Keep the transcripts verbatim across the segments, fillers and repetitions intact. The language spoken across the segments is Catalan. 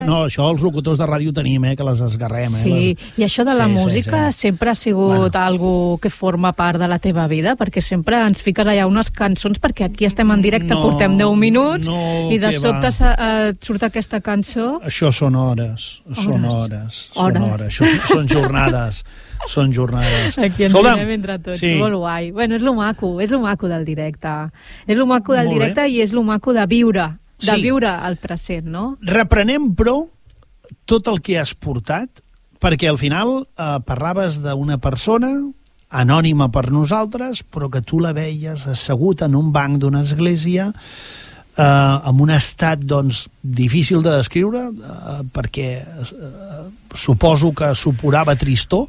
No, això els locutors de ràdio tenim, eh, que les esgarrem. Eh, sí, les... i això de la sí, música sí, sí. sempre ha sigut bueno. algo que forma part de la teva vida, perquè sempre ens fiques allà unes cançons, perquè aquí estem en directe, no, portem deu minuts, no, i de sobte uh, surt aquesta cançó. Això són hores, hores. són hores, són hores, hores. Això, són jornades. Són jornades. Aquí ens anem entre tots, sí. Molt guai. Bueno, és lo maco, és lo maco del directe. És lo maco del molt directe bé. I és lo maco de viure. De sí. viure el present, no? Reprenem, però, tot el que has portat, perquè al final eh, parlaves d'una persona anònima per nosaltres, però que tu la veies assegut en un banc d'una església eh, amb un estat, doncs, difícil de descriure, eh, perquè eh, suposo que suporava tristor,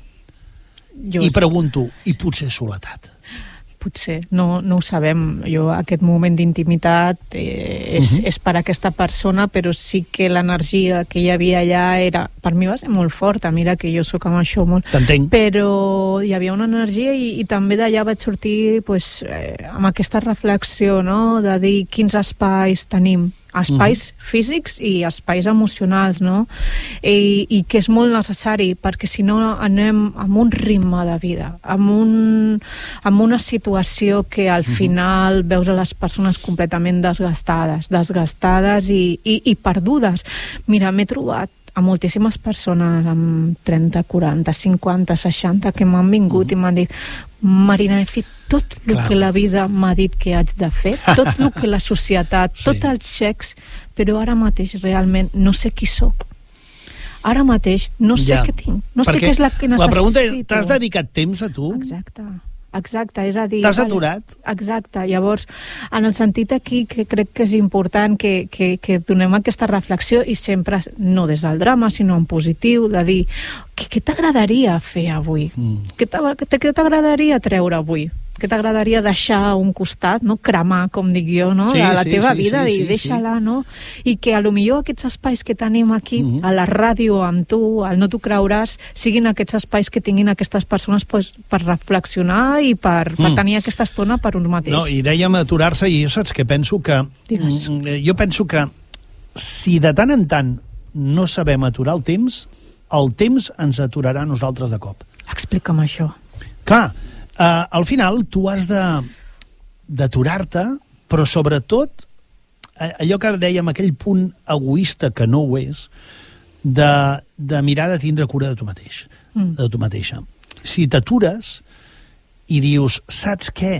jo i pregunto, i potser soledat? Potser, no, no ho sabem. Jo, aquest moment d'intimitat eh, és, uh-huh. és per aquesta persona, però sí que l'energia que hi havia allà era, per mi va ser molt forta, mira que jo sóc amb això molt... T'entenc. Però hi havia una energia i, i també d'allà vaig sortir pues, eh, amb aquesta reflexió, no?, de dir quins espais tenim, espais uh-huh. físics i espais emocionals, no? I, i que és molt necessari, perquè si no anem amb un ritme de vida, amb, un, amb una situació que al uh-huh. final veus a les persones completament desgastades, desgastades i, i, i perdudes. Mira, m'he trobat a moltíssimes persones amb trenta, quaranta, cinquanta, seixanta que m'han vingut uh-huh. i m'han dit: Marina, he fet tot el que la vida m'ha dit que haig de fer, tot el que la societat, sí. tots els xecs, però ara mateix realment no sé qui sóc. Ara mateix no sé ja. què tinc, no Perquè sé què és la que necessito. La pregunta és, t'has dedicat temps a tu? Exacte. Exacte, és a dir... T'has aturat? Exacte, llavors, en el sentit aquí que crec que és important que, que, que donem aquesta reflexió i sempre, no des del drama, sinó en positiu, de dir, què, què t'agradaria fer avui? Mm. Què t'agradaria treure avui? Què t'agradaria deixar a un costat, no? Cremar, com dic jo, no? Sí, de la sí, teva sí, vida, sí, i sí, deixa-la, sí. no? I que a lo millor aquests espais que tenim aquí, mm-hmm. a la ràdio, amb tu, al No t'ho creuràs, siguin aquests espais que tinguin aquestes persones pues, per reflexionar i per, mm. per tenir aquesta estona per un mateix. No, i dèiem aturar-se, i jo saps que penso que... Digues. Jo penso que si de tant en tant no sabem aturar el temps, el temps ens aturarà a nosaltres de cop. Explica'm això. Clar, Uh, al final tu has de d'aturar-te, però sobretot allò que dèiem, aquell punt egoista que no ho és, de, de mirar de tindre cura de tu mateix, mm. de tu mateixa. Si t'atures i dius, saps què?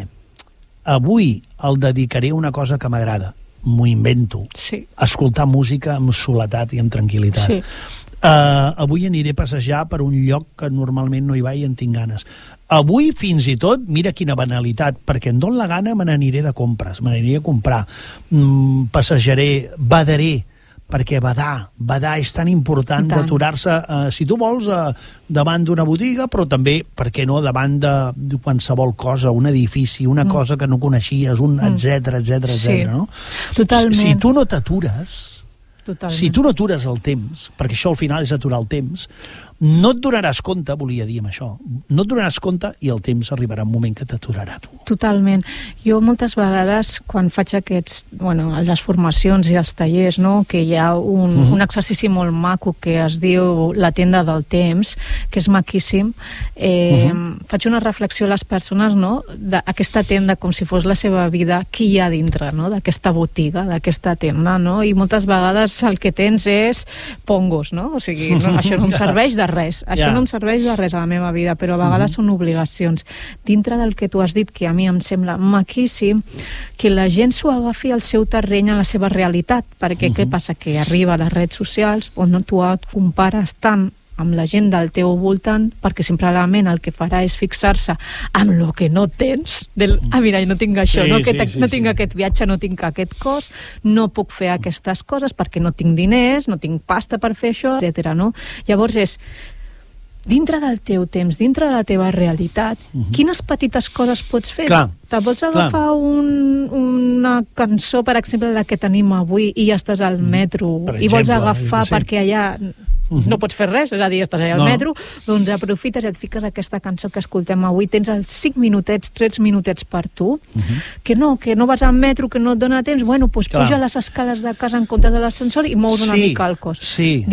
Avui el dedicaré a una cosa que m'agrada, m'ho invento, sí. escoltar música amb soledat i amb tranquil·litat. Sí. Uh, avui aniré a passejar per un lloc que normalment no hi va i en tinc ganes. Avui, fins i tot, mira quina banalitat, perquè em dóna la gana, me n'aniré de compres, me n'aniré a comprar, mm, passejaré, badaré, perquè badar, badar és tan important d'aturar-se, eh, si tu vols, eh, davant d'una botiga, però també, per què no, davant de, de qualsevol cosa, un edifici, una mm. cosa que no coneixies, un mm. etcètera, etcètera, sí. etcètera, no? Totalment. Si tu no t'atures, Totalment. si tu no atures el temps, perquè això al final és aturar el temps, no et donaràs compte, volia dir amb això, no et donaràs compte i el temps arribarà un moment que t'aturarà tu. Totalment. Jo moltes vegades, quan faig aquests, bueno, les formacions i els tallers, no?, que hi ha un, uh-huh. un exercici molt maco que es diu la tenda del temps, que és maquíssim, eh, uh-huh. faig una reflexió a les persones, no?, d'aquesta tenda com si fos la seva vida, qui hi ha dintre, no?, d'aquesta botiga, d'aquesta tenda, no?, i moltes vegades el que tens és pongos, no?, o sigui, no, això no em serveix de res, això yeah. no em serveix de res a la meva vida, però a vegades uh-huh. són obligacions. Dintre del que tu has dit, que a mi em sembla maquíssim, que la gent s'ho agafi al seu terreny, a la seva realitat, perquè uh-huh. què passa? Que arriba a les redes socials on tu et compares tant amb la gent del teu voltant, perquè simplement el que farà és fixar-se amb el que no tens, del, ah mira, no tinc això, sí, no, que sí, sí, no tinc sí. aquest viatge, no tinc aquest cos, no puc fer aquestes coses perquè no tinc diners, no tinc pasta per fer això, etcètera. No? Llavors és, dintre del teu temps, dintre de la teva realitat, uh-huh. quines petites coses pots fer? Clar, te pots agafar un, una cançó, per exemple, la que tenim avui, i ja estàs al metro, per i exemple, vols agafar sí. perquè allà... uh-huh. no pots fer res, és a dir, estàs allà al no. metro, doncs aprofites i et fiques aquesta cançó que escoltem avui, tens els cinc minutets, tres minutets per tu, uh-huh. que no, que no vas al metro, que no et dona temps, bueno, doncs puja les escales de casa en comptes de l'ascensor i mous una sí, mica el cos. Sí,